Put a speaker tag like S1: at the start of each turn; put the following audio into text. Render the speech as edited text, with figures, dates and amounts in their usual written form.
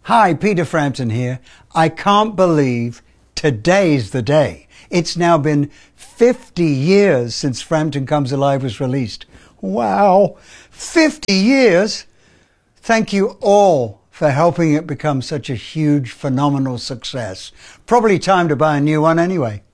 S1: Hi, Peter Frampton here. I can't believe today's the day. It's now been 50 years since Frampton Comes Alive was released. Wow, 50 years! Thank you all for helping it become such a huge, phenomenal success. Probably time to buy a new one anyway.